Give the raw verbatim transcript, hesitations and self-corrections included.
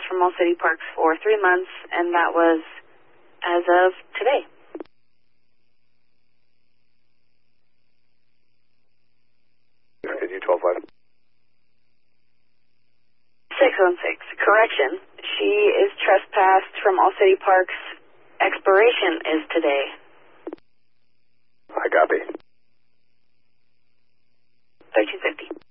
from All City Parks for three months, and that was as of today. Could you twelve five? six one six. Correction. She is trespassed from All City Parks. Expiration is today. I copy. thirteen fifty.